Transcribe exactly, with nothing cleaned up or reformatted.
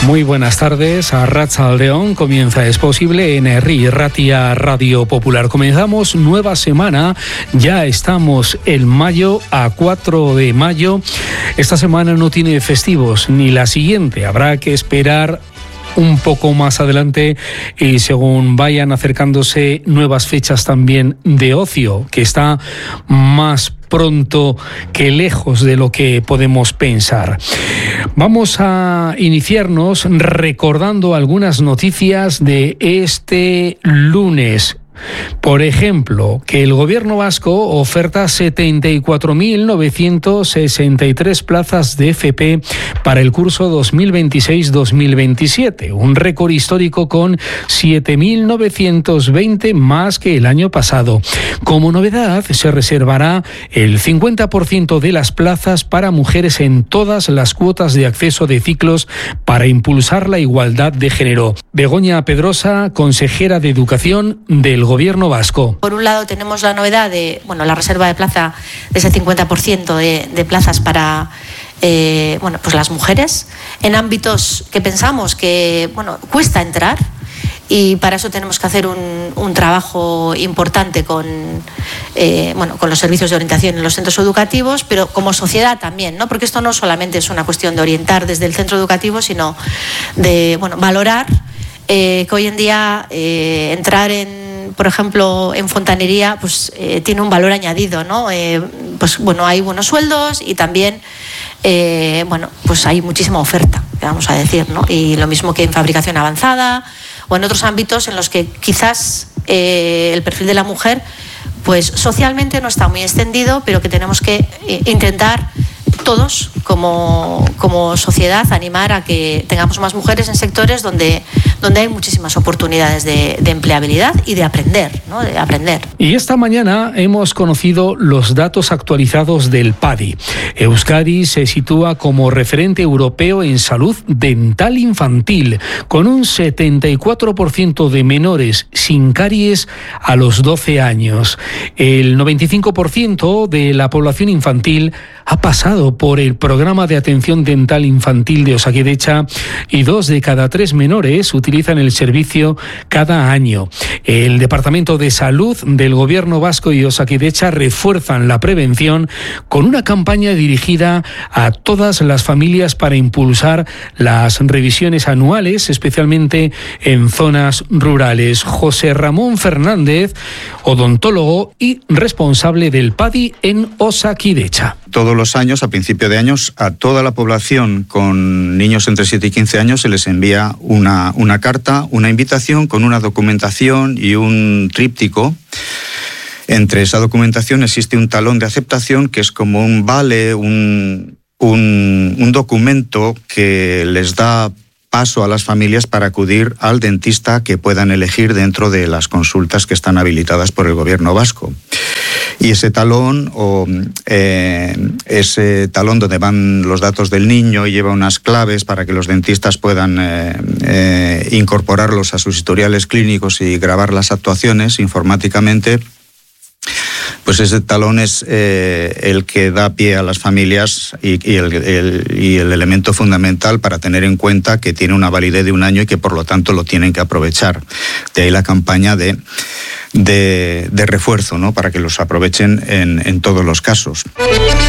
Muy buenas tardes. Arratsaldeon comienza Es Posible en Herri Ratia Radio Popular. Comenzamos nueva semana. Ya estamos en mayo, a cuatro de mayo. Esta semana no tiene festivos, ni la siguiente. Habrá que esperar un poco más adelante y según vayan acercándose nuevas fechas también de ocio, que está más pronto que lejos de lo que podemos pensar. Vamos a iniciarnos recordando algunas noticias de este lunes. Por ejemplo, que el Gobierno vasco oferta setenta y cuatro mil novecientas sesenta y tres plazas de F P para el curso dos mil veintiséis dos mil veintisiete, un récord histórico con siete mil novecientos veinte más que el año pasado. Como novedad, se reservará el cincuenta por ciento de las plazas para mujeres en todas las cuotas de acceso de ciclos para impulsar la igualdad de género. Begoña Pedrosa, consejera de Educación del Gobierno vasco. Por un lado tenemos la novedad de bueno la reserva de plaza de ese cincuenta por ciento de, de plazas para eh, bueno pues las mujeres en ámbitos que pensamos que bueno cuesta entrar, y para eso tenemos que hacer un, un trabajo importante con eh, bueno con los servicios de orientación en los centros educativos, pero como sociedad también, ¿no? Porque esto no solamente es una cuestión de orientar desde el centro educativo, sino de bueno valorar eh, que hoy en día eh, entrar en por ejemplo, en fontanería, pues eh, tiene un valor añadido, ¿no? Eh, pues bueno, hay buenos sueldos y también, eh, bueno, pues hay muchísima oferta, vamos a decir, ¿no? Y lo mismo que en fabricación avanzada o en otros ámbitos en los que quizás eh, el perfil de la mujer, pues socialmente no está muy extendido, pero que tenemos que eh, intentar todos como, como sociedad animar a que tengamos más mujeres en sectores donde, donde hay muchísimas oportunidades de, de empleabilidad y de aprender, ¿no? De aprender. Y esta mañana hemos conocido los datos actualizados del PADI. Euskadi se sitúa como referente europeo en salud dental infantil, con un setenta y cuatro por ciento de menores sin caries a los doce años. El noventa y cinco por ciento de la población infantil ha pasado por el programa de atención dental infantil de Osakidecha y dos de cada tres menores utilizan el servicio cada año. El Departamento de Salud del Gobierno vasco y Osakidecha refuerzan la prevención con una campaña dirigida a todas las familias para impulsar las revisiones anuales, especialmente en zonas rurales. José Ramón Fernández, odontólogo y responsable del PADI en Osakidecha. Todos los años, a principio de años, a toda la población con niños entre siete y quince años se les envía una, una carta, una invitación con una documentación y un tríptico. Entre esa documentación existe un talón de aceptación que es como un vale, un, un, un documento que les da paso a las familias para acudir al dentista que puedan elegir dentro de las consultas que están habilitadas por el Gobierno vasco. Y ese talón, o eh, ese talón donde van los datos del niño y lleva unas claves para que los dentistas puedan eh, eh, incorporarlos a sus historiales clínicos y grabar las actuaciones informáticamente, pues ese talón es eh, el que da pie a las familias y, y, el, el, y el elemento fundamental para tener en cuenta que tiene una validez de un año y que por lo tanto lo tienen que aprovechar. De ahí la campaña de, de, de refuerzo, ¿no? Para que los aprovechen en, en todos los casos.